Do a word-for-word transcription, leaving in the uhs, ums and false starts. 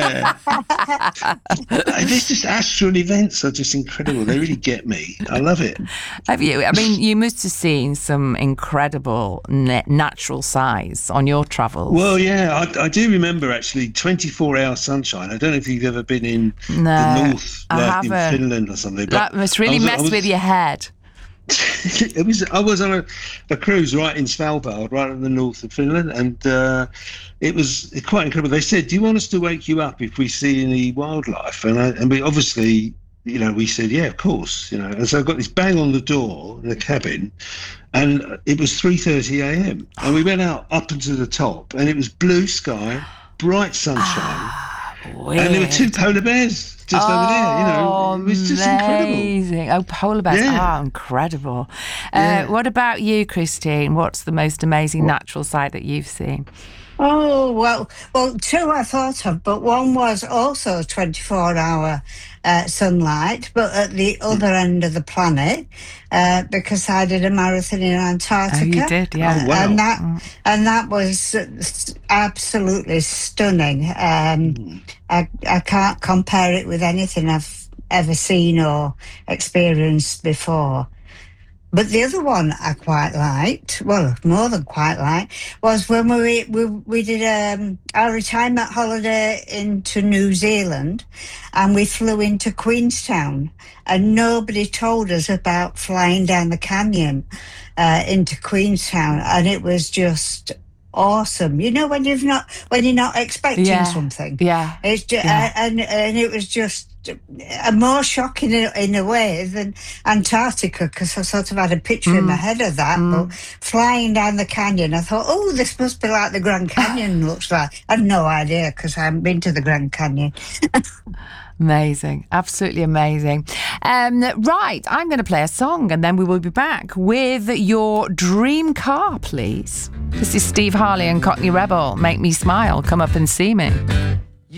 Yeah. These just astral events are just incredible. They really get me. I love it. Have you? I mean, you must have seen some incredible natural sights on your travels. Well, yeah, I, I do remember actually twenty-four hour sunshine. I don't know if you've ever been in no, the north, I like haven't. in Finland or something. But that must really was, mess was, with your head. it was. I was on a, a cruise right in Svalbard, right in the north of Finland, and uh, it was quite incredible. They said, "Do you want us to wake you up if we see any wildlife?" And I, and we obviously, you know, we said, "Yeah, of course," you know. And so I got this bang on the door in the cabin, and it was three thirty a.m. and we went out up into the top, and it was blue sky, bright sunshine, ah, and there were two polar bears. Just oh, over there, you know, it was just amazing. incredible. Oh, polar bears yeah. are incredible. Yeah. Uh, what about you, Christine? What's the most amazing natural sight that you've seen? Oh, well, well, two I thought of, but one was also twenty-four hour uh, sunlight, but at the other mm. end of the planet, uh, because I did a marathon in Antarctica. Oh, you did, yeah. Oh, wow. And that, mm. and that was absolutely stunning. Um, mm. I, I can't compare it with anything I've ever seen or experienced before. But the other one I quite liked, well, more than quite liked, was when we we, we did um, our retirement holiday into New Zealand, and we flew into Queenstown, and nobody told us about flying down the canyon uh, into Queenstown, and it was just awesome. You know, when you've not when you're not expecting yeah. something, yeah, it's just, yeah. uh, and and it was just. A more shocking in, in a way than Antarctica, because I sort of had a picture mm. in my head of that. Mm. But flying down the canyon, I thought, oh, this must be like the Grand Canyon looks like. I had no idea because I haven't been to the Grand Canyon. Amazing, absolutely amazing. Um, right, I'm going to play a song and then we will be back with your dream car, please. This is Steve Harley and Cockney Rebel. Make Me Smile, Come Up and See Me.